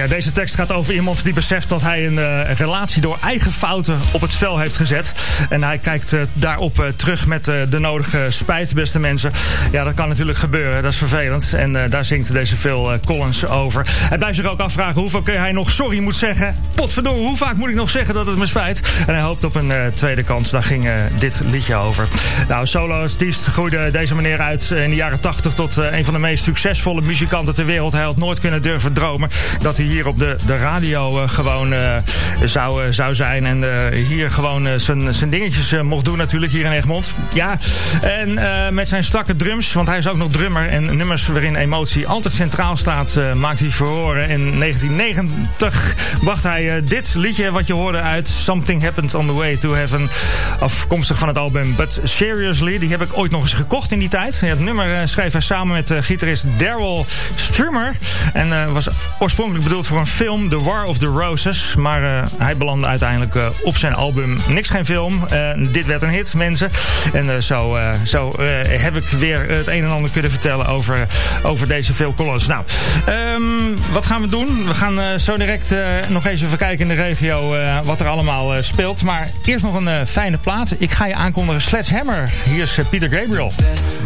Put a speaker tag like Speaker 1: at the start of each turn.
Speaker 1: Deze tekst gaat over iemand die beseft dat hij een relatie door eigen fouten op het spel heeft gezet. En hij kijkt daarop terug met de nodige spijt, beste mensen. Ja, dat kan natuurlijk gebeuren. Dat is vervelend. En daar zingt deze Phil Collins over. Hij blijft zich ook afvragen hoeveel keer hij nog sorry moet zeggen. Potverdorie, hoe vaak moet ik nog zeggen dat het me spijt? En hij hoopt op een tweede kans. Daar ging dit liedje over. Nou, solo-artiest groeide deze meneer uit in de jaren 80 tot een van de meest succesvolle muzikanten ter wereld. Hij had nooit kunnen durven dromen dat hij hier op de radio gewoon zou zijn. En hier gewoon zijn dingetjes mocht doen natuurlijk hier in Egmond. Ja, en met zijn strakke drums, want hij is ook nog drummer. En nummers waarin emotie altijd centraal staat, maakt hij verhoren. In 1990 bracht hij dit liedje wat je hoorde uit Something Happened on the Way to Heaven. Afkomstig van het album But Seriously. Die heb ik ooit nog eens gekocht in die tijd. Het nummer schreef hij samen met gitarist Daryl Strummer. En was oorspronkelijk bedoeld voor een film, The War of the Roses. Maar hij belandde uiteindelijk op zijn album Niks Geen Film. Dit werd een hit, mensen. En zo heb ik weer het een en ander kunnen vertellen over deze Phil Collins. Nou, wat gaan we doen? We gaan zo direct nog even kijken in de regio wat er allemaal speelt. Maar eerst nog een fijne plaat. Ik ga je aankondigen Sledgehammer. Hier is Peter Gabriel.